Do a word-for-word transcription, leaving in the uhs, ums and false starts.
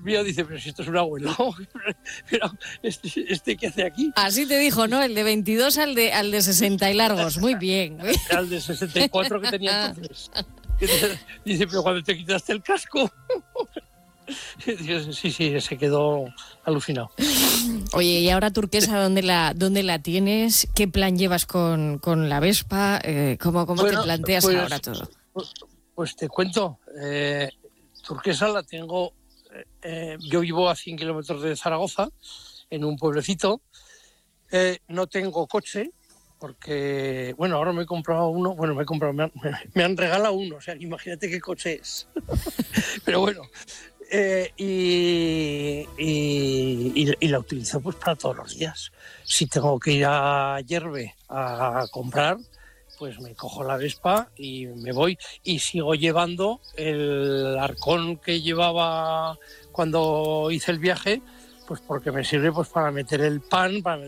mío, dice, pero si esto es un abuelo, pero este, este ¿qué hace aquí? Así te dijo, ¿no? El de veintidós al de, al de sesenta y largos, muy bien. Al de sesenta y cuatro que tenía entonces. Dice, pero cuando te quitaste el casco... Sí, sí, se quedó alucinado. Oye, y ahora Turquesa, ¿dónde la, dónde la tienes? ¿Qué plan llevas con, con la Vespa? Eh, ¿Cómo, cómo bueno, te planteas pues, ahora todo? Pues, pues te cuento, eh, Turquesa la tengo, eh, yo vivo a cien kilómetros de Zaragoza, en un pueblecito, eh, no tengo coche, porque, bueno, ahora me he comprado uno, bueno, me he comprado, me han, me han regalado uno, o sea, imagínate qué coche es. Pero bueno, eh, y, y, y, y la utilizo pues para todos los días. Si tengo que ir a Yerbe a comprar, pues me cojo la Vespa y me voy, y sigo llevando el arcón que llevaba cuando hice el viaje, pues porque me sirve pues para meter el pan, para